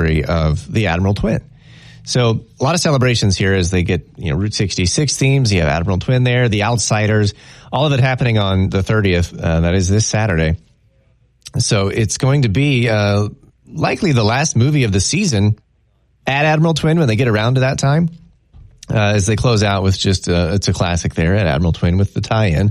anniversary of the Admiral Twin. So a lot of celebrations here as they get, Route 66 themes. You have Admiral Twin there, The Outsiders, all of it happening on the 30th. That is this Saturday. So it's going to be likely the last movie of the season at Admiral Twin when they get around to that time. As they close out with just, it's a classic there at Admiral Twin with the tie-in.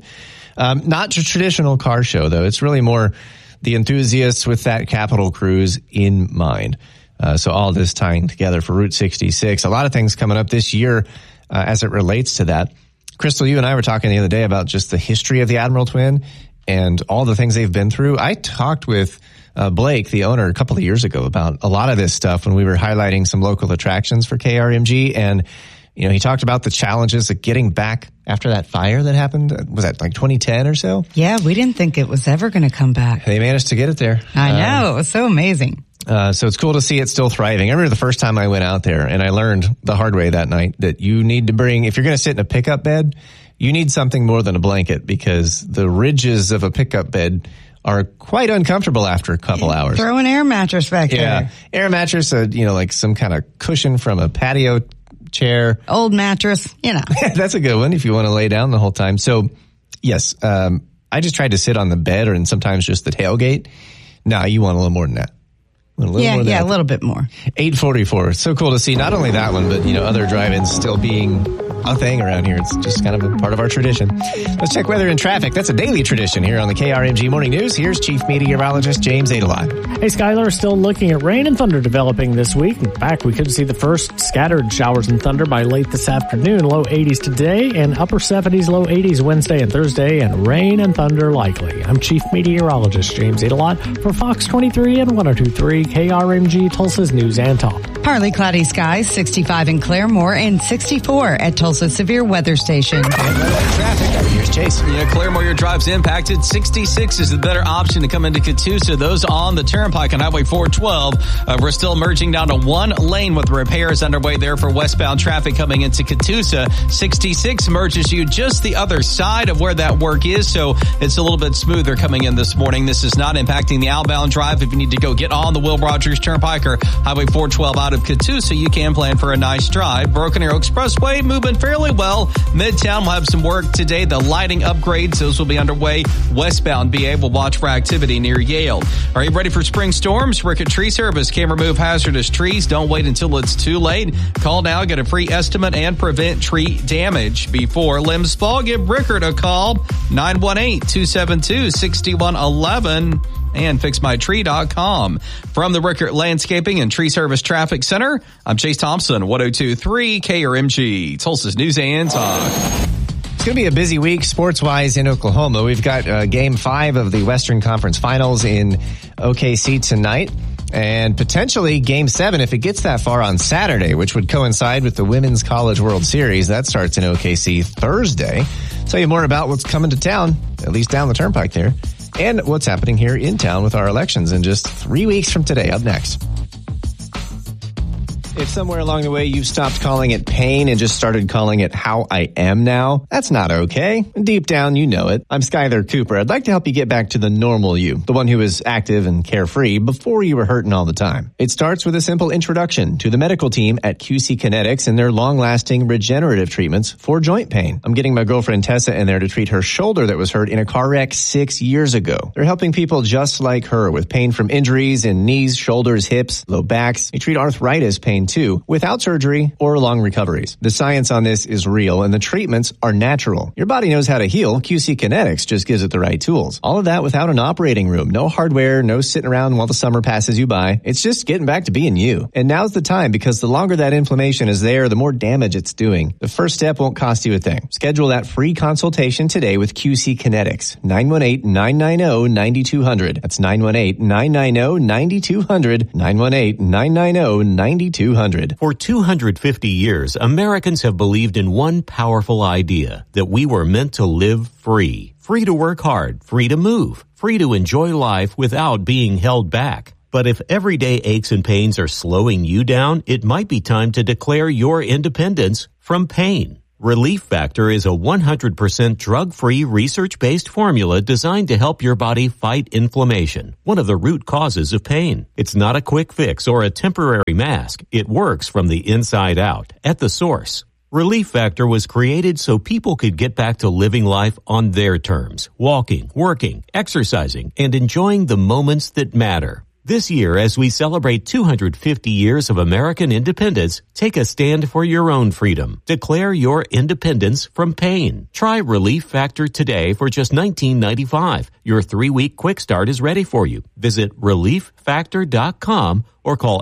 Not a traditional car show, though. It's really more the enthusiasts with that Capital Cruise in mind. So all this tying together for Route 66. A lot of things coming up this year as it relates to that. Crystal, you and I were talking the other day about just the history of the Admiral Twin and all the things they've been through. I talked with Blake, the owner, a couple of years ago about a lot of this stuff when we were highlighting some local attractions for KRMG. And, he talked about the challenges of getting back after that fire that happened. Was that like 2010 or so? Yeah, we didn't think it was ever going to come back. They managed to get it there. I know. It was so amazing. So it's cool to see it still thriving. I remember the first time I went out there and I learned the hard way that night that you need to bring, if you're going to sit in a pickup bed, you need something more than a blanket because the ridges of a pickup bed are quite uncomfortable after a couple hours. Throw an air mattress back there. Yeah. Air mattress, like some kind of cushion from a patio chair. Old mattress, That's a good one if you want to lay down the whole time. So, yes, I just tried to sit on the bed and sometimes just the tailgate. No, you want a little more than that. A little bit more. 844. It's so cool to see not only that one, but, other drive-ins still being a thing around here. It's just kind of a part of our tradition. Let's check weather and traffic. That's a daily tradition here on the KRMG Morning News. Here's Chief Meteorologist James Adelot. Hey, Skylar, still looking at rain and thunder developing this week. In fact, we could see the first scattered showers and thunder by late this afternoon. Low 80s today and upper 70s, low 80s Wednesday and Thursday, and rain and thunder likely. I'm Chief Meteorologist James Adelot for Fox 23 and 102.3 KRMG, Tulsa's News and Talk. Partly cloudy skies, 65 in Claremore and 64 at Tulsa Severe Weather Station. Traffic. Here's Chase. Claremore, your drive's impacted. 66 is the better option to come into Catoosa. Those on the Turnpike on Highway 412. We're still merging down to one lane with repairs underway there for westbound traffic coming into Catoosa. 66 merges you just the other side of where that work is, so it's a little bit smoother coming in this morning. This is not impacting the outbound drive. If you need to go get on the Will Rogers Turnpike or Highway 412 out of Catoosa, you can plan for a nice drive. Broken Arrow Expressway moving fairly well. Midtown will have some work today. The lighting upgrades, those will be underway. Westbound BA will watch for activity near Yale. Are you ready for spring storms? Rickett Tree Service can remove hazardous trees. Don't wait until it's too late. Call now, get a free estimate, and prevent tree damage before limbs fall. Give Rickert a call, 918-272-6111. and fixmytree.com. From the Rickert Landscaping and Tree Service Traffic Center, I'm Chase Thompson, 102.3 KRMG, Tulsa's News and Talk. It's going to be a busy week sports-wise in Oklahoma. We've got Game 5 of the Western Conference Finals in OKC tonight, and potentially Game 7 if it gets that far on Saturday, which would coincide with the Women's College World Series. That starts in OKC Thursday. Tell you more about what's coming to town, at least down the turnpike there, and what's happening here in town with our elections in just 3 weeks from today. Up next. If somewhere along the way you've stopped calling it pain and just started calling it how I am now, that's not okay. Deep down, you know it. I'm Skyler Cooper. I'd like to help you get back to the normal you, the one who was active and carefree before you were hurting all the time. It starts with a simple introduction to the medical team at QC Kinetics and their long-lasting regenerative treatments for joint pain. I'm getting my girlfriend Tessa in there to treat her shoulder that was hurt in a car wreck 6 years ago. They're helping people just like her with pain from injuries in knees, shoulders, hips, low backs. They treat arthritis pain too, without surgery or long recoveries. The science on this is real and the treatments are natural. Your body knows how to heal. QC Kinetics just gives it the right tools. All of that without an operating room, no hardware, no sitting around while the summer passes you by. It's just getting back to being you. And now's the time, because the longer that inflammation is there, the more damage it's doing. The first step won't cost you a thing. Schedule that free consultation today with QC Kinetics. 918-990-9200. That's 918-990-9200. 918-990-9200. For 250 years, Americans have believed in one powerful idea, that we were meant to live free. Free to work hard, free to move, free to enjoy life without being held back. But if everyday aches and pains are slowing you down, it might be time to declare your independence from pain. Relief Factor is a 100% drug-free, research-based formula designed to help your body fight inflammation, one of the root causes of pain. It's not a quick fix or a temporary mask. It works from the inside out, at the source. Relief Factor was created so people could get back to living life on their terms, walking, working, exercising, and enjoying the moments that matter. This year, as we celebrate 250 years of American independence, take a stand for your own freedom. Declare your independence from pain. Try Relief Factor today for just $19.95. Your 3-week quick start is ready for you. Visit ReliefFactor.com or call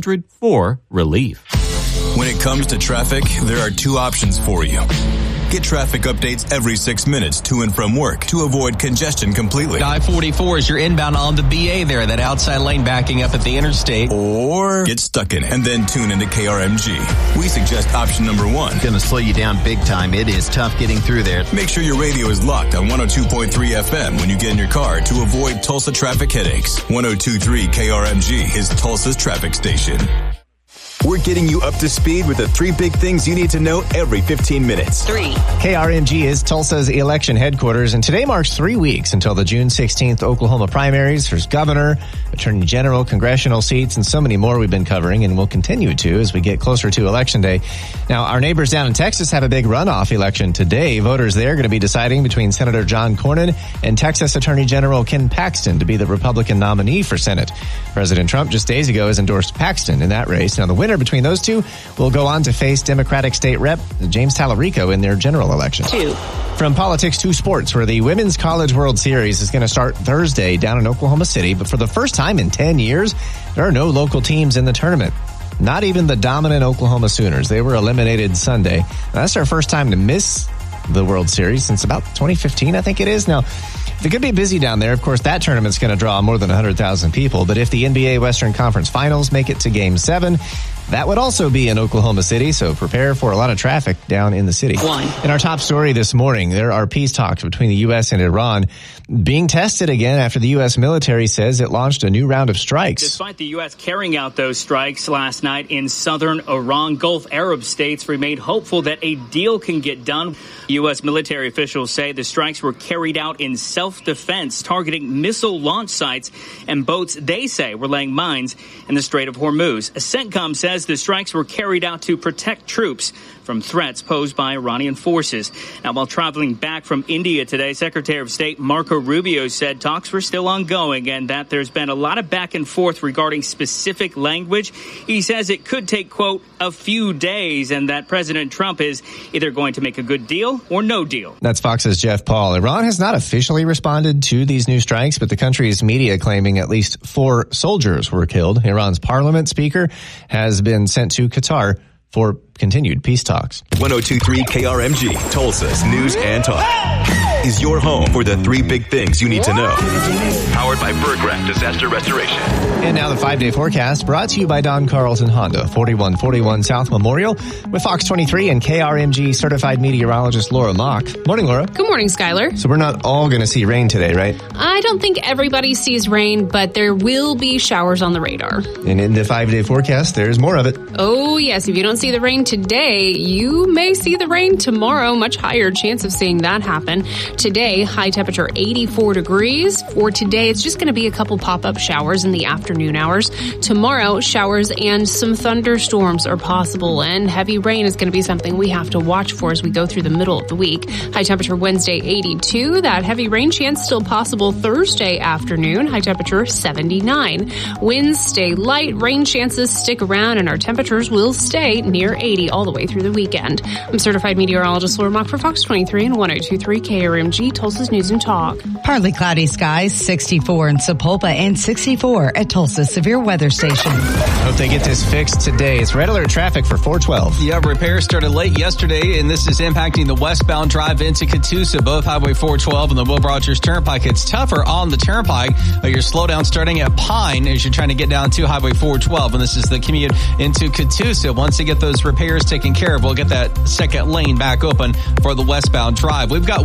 800-4-RELIEF. When it comes to traffic, there are 2 options for you. Get traffic updates every 6 minutes to and from work to avoid congestion completely. I-44 is your inbound on the BA there, that outside lane backing up at the interstate. Or get stuck in it and then tune into KRMG. We suggest option number 1. Going to slow you down big time. It is tough getting through there. Make sure your radio is locked on 102.3 FM when you get in your car to avoid Tulsa traffic headaches. 102.3 KRMG is Tulsa's traffic station. We're getting you up to speed with the 3 big things you need to know every 15 minutes. 3. KRMG is Tulsa's election headquarters, and today marks 3 weeks until the June 16th Oklahoma primaries. There's governor, attorney general, congressional seats, and so many more we've been covering and will continue to as we get closer to Election Day. Now, our neighbors down in Texas have a big runoff election today. Voters there are going to be deciding between Senator John Cornyn and Texas Attorney General Ken Paxton to be the Republican nominee for Senate. President Trump just days ago has endorsed Paxton in that race. Now, the winner between those two will go on to face Democratic State Rep James Tallarico in their general election. 2. From politics to sports, where the Women's College World Series is going to start Thursday down in Oklahoma City. But for the first time in 10 years, there are no local teams in the tournament. Not even the dominant Oklahoma Sooners. They were eliminated Sunday. Now, that's their first time to miss the World Series since about 2015, I think it is. Now, if it could be busy down there, of course, that tournament's going to draw more than 100,000 people. But if the NBA Western Conference Finals make it to Game 7, that would also be in Oklahoma City, so prepare for a lot of traffic down in the city. 1. In our top story this morning, there are peace talks between the U.S. and Iran being tested again after the U.S. military says it launched a new round of strikes. Despite the U.S. carrying out those strikes last night in southern Iran, Gulf Arab states remain hopeful that a deal can get done. U.S. military officials say the strikes were carried out in self-defense, targeting missile launch sites and boats they say were laying mines in the Strait of Hormuz. CENTCOM says the strikes were carried out to protect troops from threats posed by Iranian forces. Now, while traveling back from India today, Secretary of State Marco Rubio said talks were still ongoing and that there's been a lot of back and forth regarding specific language. He says it could take, quote, a few days, and that President Trump is either going to make a good deal or no deal. That's Fox's Jeff Paul. Iran has not officially responded to these new strikes, but the country's media claiming at least 4 soldiers were killed. Iran's parliament speaker has been sent to Qatar for continued peace talks. 102.3 KRMG, Tulsa's News and Talk, is your home for the 3 big things you need to know. Powered by Berggraf Disaster Restoration. And now the 5-day forecast brought to you by Don Carlson Honda, 4141 South Memorial, with Fox 23 and KRMG certified meteorologist Laura Mock. Morning, Laura. Good morning, Skylar. So we're not all going to see rain today, right? I don't think everybody sees rain, but there will be showers on the radar. And in the 5-day forecast, there's more of it. Oh, yes. If you don't see the rain today, you may see the rain tomorrow. Much higher chance of seeing that happen. Today, high temperature 84 degrees. For today, it's just going to be a couple pop-up showers in the afternoon hours. Tomorrow, showers and some thunderstorms are possible, and heavy rain is going to be something we have to watch for as we go through the middle of the week. High temperature Wednesday 82. That heavy rain chance still possible Thursday afternoon. High temperature 79. Winds stay light, rain chances stick around, and our temperatures will stay near 80 all the way through the weekend. I'm certified meteorologist Laura Mock for Fox 23 and 102.3 KRMG, Tulsa's News and Talk. Partly cloudy skies, 64 in Sapulpa and 64 at Tulsa Severe Weather Station. Hope they get this fixed today. It's red alert traffic for 412. Yeah, repairs started late yesterday, and this is impacting the westbound drive into Catoosa, both Highway 412 and the Will Rogers Turnpike. It's tougher on the Turnpike. Your slowdown starting at Pine as you're trying to get down to Highway 412, and this is the commute into Catoosa. Once they get those repairs taken care of, we'll get that second lane back open for the westbound drive. We've got westbound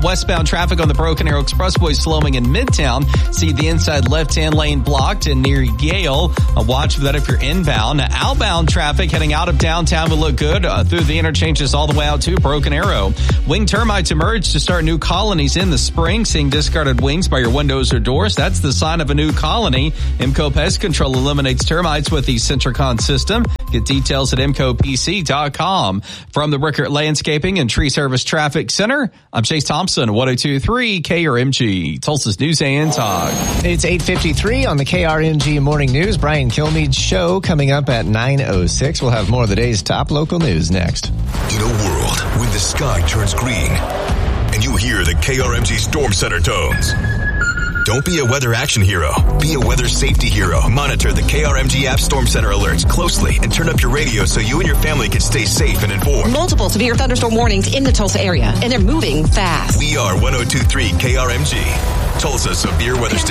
traffic on the Broken Arrow Expressway slowing in Midtown. See the inside left-hand lane blocked and near Yale. Watch for that if you're inbound. Now, outbound traffic heading out of downtown will look good through the interchanges all the way out to Broken Arrow. Wing termites emerge to start new colonies in the spring. Seeing discarded wings by your windows or doors, that's the sign of a new colony. IMCO Pest Control eliminates termites with the Centricon system. Get details at IMCOPC.com. From the Rickert Landscaping and Tree Service Traffic Center, I'm Chase Thompson, 102.3 KRMG, Tulsa's News and Talk. It's 8:53 on the KRMG Morning News. Brian Kilmeade's show coming up at 9:06. We'll have more of the day's top local news next. In a world when the sky turns green and you hear the KRMG Storm Center tones, don't be a weather action hero. Be a weather safety hero. Monitor the KRMG app Storm Center alerts closely and turn up your radio so you and your family can stay safe and informed. Multiple severe thunderstorm warnings in the Tulsa area, and they're moving fast. We are 102.3 KRMG, Tulsa Severe Weather Station.